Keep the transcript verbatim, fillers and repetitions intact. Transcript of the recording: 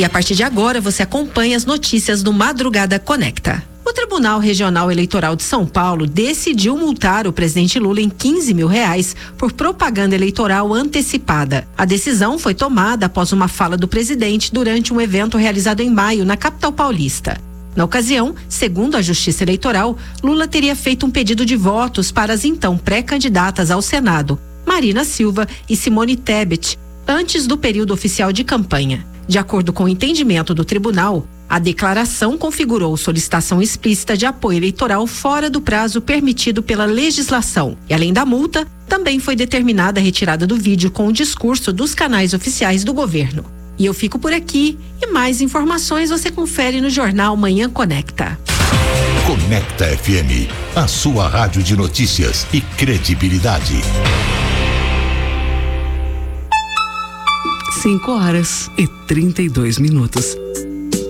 E a partir de agora você acompanha as notícias do Madrugada Conecta. O Tribunal Regional Eleitoral de São Paulo decidiu multar o presidente Lula em quinze mil reais por propaganda eleitoral antecipada. A decisão foi tomada após uma fala do presidente durante um evento realizado em maio na capital paulista. Na ocasião, segundo a Justiça Eleitoral, Lula teria feito um pedido de votos para as então pré-candidatas ao Senado, Marina Silva e Simone Tebet, antes do período oficial de campanha. De acordo com o entendimento do tribunal, a declaração configurou solicitação explícita de apoio eleitoral fora do prazo permitido pela legislação. E além da multa, também foi determinada a retirada do vídeo com o discurso dos canais oficiais do governo. E eu fico por aqui e mais informações você confere no Jornal Manhã Conecta. Conecta F M, a sua rádio de notícias e credibilidade. Cinco horas e trinta e dois minutos.